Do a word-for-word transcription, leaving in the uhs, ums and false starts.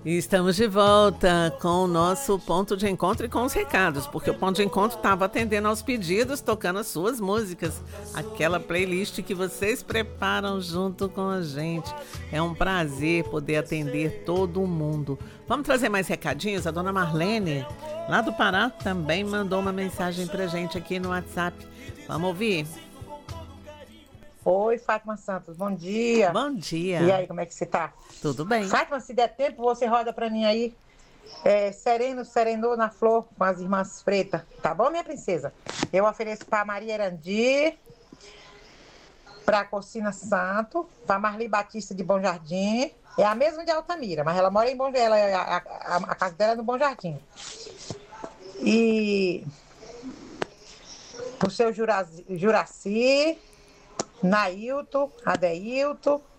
E estamos de volta com o nosso ponto de encontro e com os recados, porque o ponto de encontro estava atendendo aos pedidos, tocando as suas músicas, aquela playlist que vocês preparam junto com a gente. É um prazer poder atender todo mundo. Vamos trazer mais recadinhos? A dona Marlene, lá do Pará, também mandou uma mensagem pra gente aqui no WhatsApp. Vamos ouvir? Oi, Fátima Santos, bom dia. Bom dia. E aí, como é que você tá? Tudo bem. Fátima, se der tempo, você roda pra mim aí. É, Sereno, Serenou na Flor, com as irmãs Freitas. Tá bom, minha princesa? Eu ofereço pra Maria Erandi, pra Cocina Santo, pra Marli Batista de Bom Jardim. É a mesma de Altamira, mas ela mora em Bom Jardim. A, a, a, a casa dela é no Bom Jardim. E pro seu Juraci, Juraci Nailton, Adeilton,